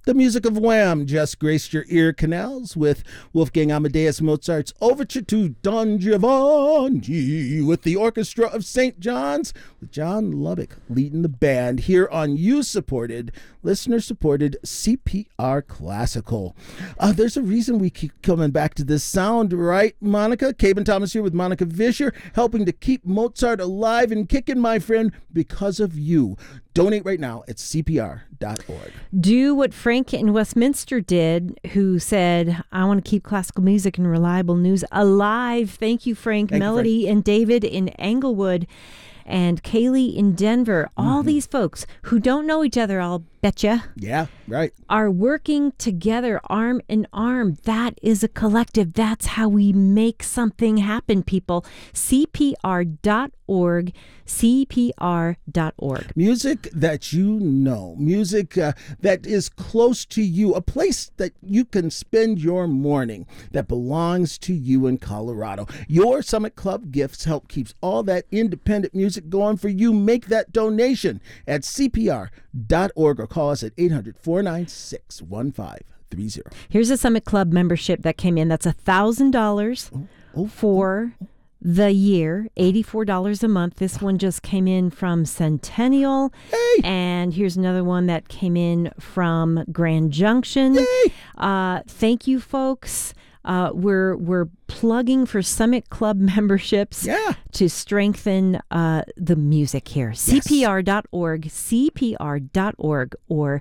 The music of Wham just graced your ear canals with Wolfgang Amadeus Mozart's Overture to Don Giovanni with the Orchestra of St. John's with John Lubbock leading the band here on you-supported, listener-supported CPR Classical. There's a reason we keep coming back to this sound, right, Monica? Caben Thomas here with Monica Vischer, helping to keep Mozart alive and kicking, my friend, because of you. Donate right now at CPR.org. Do what Frank in Westminster did, who said, I want to keep classical music and reliable news alive. Thank you, Frank. Melody and David in Englewood and Kaylee in Denver. All these folks who don't know each other, I'll betcha. Yeah, right. Are working together arm in arm. That is a collective. That's how we make something happen, people. CPR.org. CPR.org. Music that you know, music that is close to you, a place that you can spend your morning that belongs to you in Colorado. Your Summit Club gifts help keeps all that independent music going for you. Make that donation at CPR.org or call us at 800-496-1530. Here's a Summit Club membership that came in. That's $1,000 for the year, $84 a month. This one just came in from Centennial. Hey! And here's another one that came in from Grand Junction. Yay! Thank you, folks. We're plugging for Summit Club memberships to strengthen the music here. Yes. CPR.org, CPR.org, or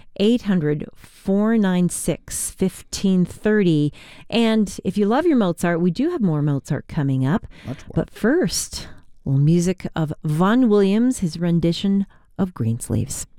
800-496-1530. And if you love your Mozart, we do have more Mozart coming up. But first, a little music of Vaughan Williams, his rendition of Greensleeves.